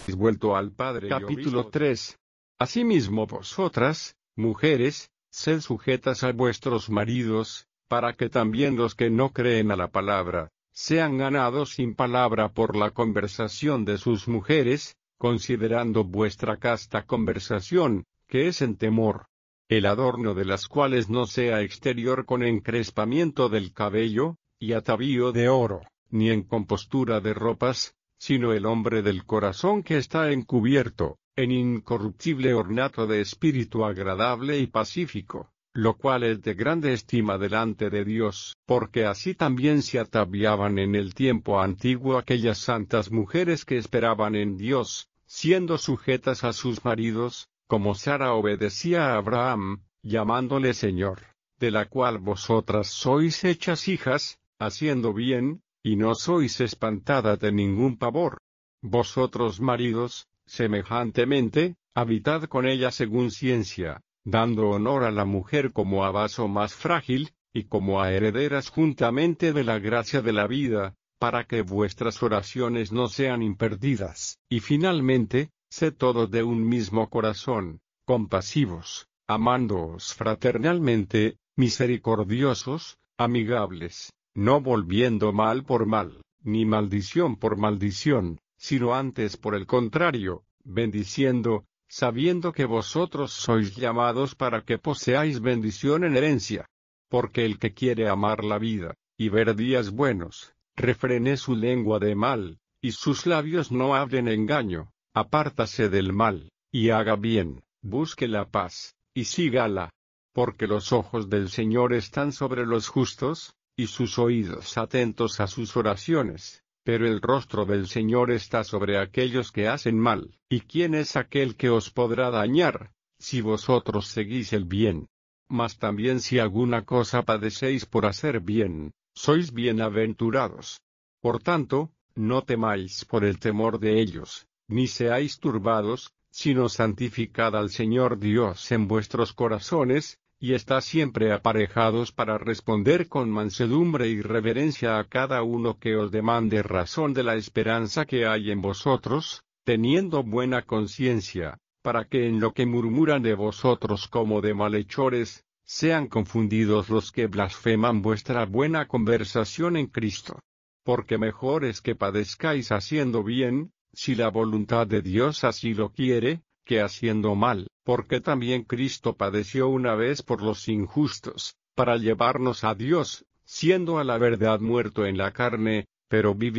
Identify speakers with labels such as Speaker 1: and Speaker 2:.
Speaker 1: vuelto al Padre. Capítulo 3. Asimismo vosotras, mujeres, sed sujetas a vuestros maridos, para que también los que no creen a la palabra, sean ganados sin palabra por la conversación de sus mujeres, considerando vuestra casta conversación, que es en temor. El adorno de las cuales no sea exterior con encrespamiento del cabello, y atavío de oro, ni en compostura de ropas, sino el hombre del corazón que está encubierto, en incorruptible ornato de espíritu agradable y pacífico, lo cual es de grande estima delante de Dios, porque así también se ataviaban en el tiempo antiguo aquellas santas mujeres que esperaban en Dios, siendo sujetas a sus maridos, como Sara obedecía a Abraham, llamándole Señor, de la cual vosotras sois hechas hijas, haciendo bien, y no sois espantadas de ningún pavor. Vosotros maridos, semejantemente, habitad con ella según ciencia, dando honor a la mujer como a vaso más frágil, y como a herederas juntamente de la gracia de la vida, para que vuestras oraciones no sean imperdidas. Y finalmente, sed todos de un mismo corazón, compasivos, amándoos fraternalmente, misericordiosos, amigables, no volviendo mal por mal, ni maldición por maldición, sino antes por el contrario, bendiciendo, sabiendo que vosotros sois llamados para que poseáis bendición en herencia. Porque el que quiere amar la vida, y ver días buenos, refrene su lengua de mal, y sus labios no hablen engaño, apártase del mal, y haga bien, busque la paz, y sígala. Porque los ojos del Señor están sobre los justos, y sus oídos atentos a sus oraciones, pero el rostro del Señor está sobre aquellos que hacen mal. ¿Y quién es aquel que os podrá dañar, si vosotros seguís el bien? Mas también si alguna cosa padecéis por hacer bien, sois bienaventurados. Por tanto, no temáis por el temor de ellos, ni seáis turbados, sino santificad al Señor Dios en vuestros corazones, y estad siempre aparejados para responder con mansedumbre y reverencia a cada uno que os demande razón de la esperanza que hay en vosotros, teniendo buena conciencia, para que en lo que murmuran de vosotros como de malhechores, sean confundidos los que blasfeman vuestra buena conversación en Cristo. Porque mejor es que padezcáis haciendo bien, si la voluntad de Dios así lo quiere, que haciendo mal, porque también Cristo padeció una vez por los injustos, para llevarnos a Dios, siendo a la verdad muerto en la carne, pero viviendo